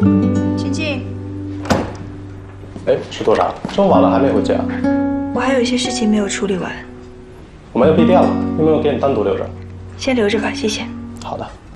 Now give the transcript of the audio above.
请进。 哎，石组长，这么晚了还没回家？ 我还有一些事情没有处理完。 我们要闭店了，有没有给你单独留着？ 先留着吧，谢谢。 好的。